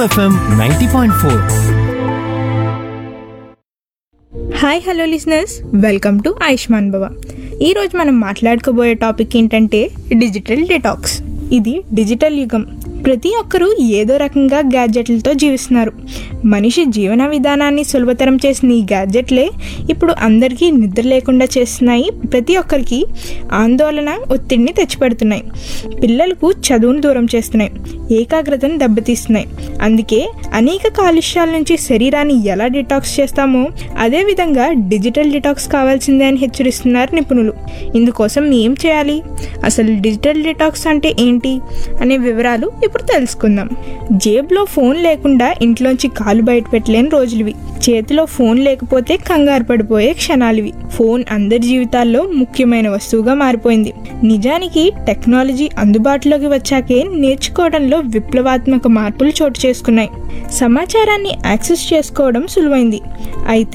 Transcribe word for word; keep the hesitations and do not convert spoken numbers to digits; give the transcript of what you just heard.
FM ninety point four. Hi hello listeners, welcome to Ayushman భవ. ఈరోజు మనం మాట్లాడుకోబోయే టాపిక్ ఏంటంటే డిజిటల్ డిటాక్స్. ఇది డిజిటల్ యుగం. ప్రతి ఒక్కరూ ఏదో రకంగా గ్యాడ్జెట్లతో జీవిస్తున్నారు. మనిషి జీవన విధానాన్ని సులభతరం చేసిన ఈ గ్యాడ్జెట్లే ఇప్పుడు అందరికీ నిద్ర లేకుండా చేస్తున్నాయి. ప్రతి ఒక్కరికి ఆందోళన, ఒత్తిడిని తెచ్చిపెడుతున్నాయి. పిల్లలకు చదువును దూరం చేస్తున్నాయి, ఏకాగ్రతను దెబ్బతీస్తున్నాయి. అందుకే అనేక కాలుష్యాల నుంచి శరీరాన్ని ఎలా డిటాక్స్ చేస్తామో అదేవిధంగా డిజిటల్ డిటాక్స్ కావాల్సిందే అని హెచ్చరిస్తున్నారు నిపుణులు. ఇందుకోసం ఏం చేయాలి, అసలు డిజిటల్ డిటాక్స్ అంటే ఏంటి అనే వివరాలు ఇప్పుడు తెలుసుకుందాం. జేబులో ఫోన్ లేకుండా ఇంట్లోంచి కాలు బయట పెట్టలేని రోజులువి. చేతిలో ఫోన్ లేకపోతే కంగారు పడిపోయే క్షణాలువి. ఫోన్ అందరి జీవితాల్లో ముఖ్యమైన వస్తువుగా మారిపోయింది. నిజానికి టెక్నాలజీ అందుబాటులోకి వచ్చాకే నేర్చుకోవడంలో విప్లవాత్మక మార్పులు చోటు చేసుకున్నాయి. సమాచారాన్ని యాక్సెస్ చేసుకోవడం సులువైంది. అయితే